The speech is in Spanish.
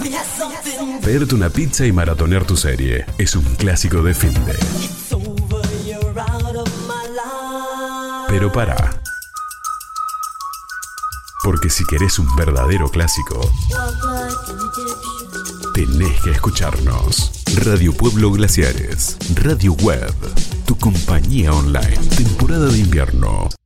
Pedirte una pizza y maratonear tu serie es un clásico de finde. Pero pará. Porque si querés un verdadero clásico, tenés que escucharnos. Radio Pueblo Glaciares, Radio Web, tu compañía online, temporada de invierno.